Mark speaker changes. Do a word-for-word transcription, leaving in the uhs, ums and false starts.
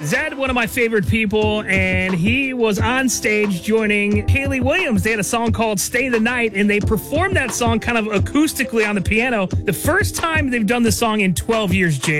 Speaker 1: Zed, one of my favorite people, and he was on stage joining Hayley Williams. They had a song called Stay the Night, and they performed that song kind of acoustically on the piano. The first time they've done this song in twelve years, Jay.